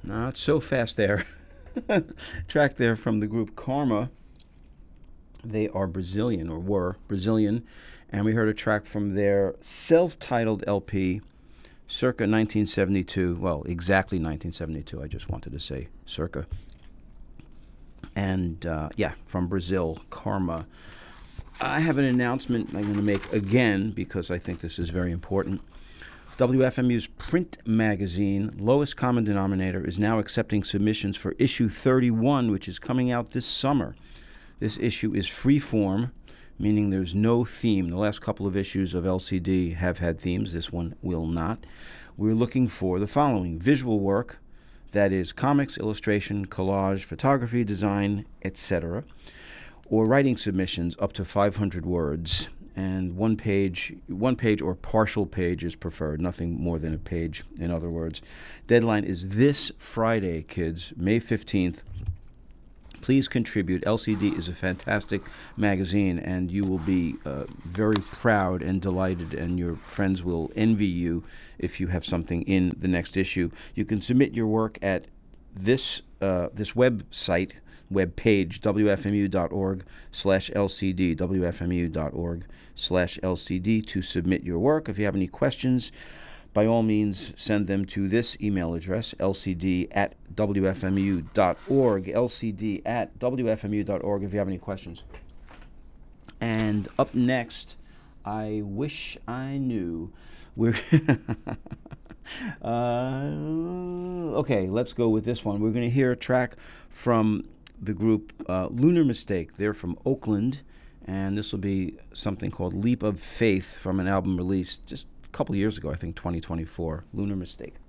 Not so fast there. Track there from the group Karma. They are Brazilian, or were Brazilian, and we heard a track from their self-titled LP, circa 1972. Well, exactly 1972. I just wanted to say circa. And from Brazil, Karma. I have an announcement I'm going to make again because I think this is very important. WFMU's print magazine, Lowest Common Denominator, is now accepting submissions for issue 31, which is coming out this summer. This issue is free form, meaning there's no theme. The last couple of issues of LCD have had themes. This one will not. We're looking for the following: visual work, that is comics, illustration, collage, photography, design, etc., or writing submissions up to 500 words. And one page or partial page is preferred, nothing more than a page, in other words. Deadline is this Friday, kids, May 15th. Please contribute. LCD is a fantastic magazine, and you will be very proud and delighted, and your friends will envy you if you have something in the next issue. You can submit your work at this website, webpage, wfmu.org/LCD, wfmu.org/LCD, to submit your work. If you have any questions, by all means, send them to this email address, lcd@wfmu.org, lcd@wfmu.org, if you have any questions. And up next, I wish I knew. We're okay, let's go with this one. We're going to hear a track from the group Lunar Mistake. They're from Oakland, and this will be something called Leap of Faith from an album released just a couple of years ago, I think 2024, Lunar Mistake.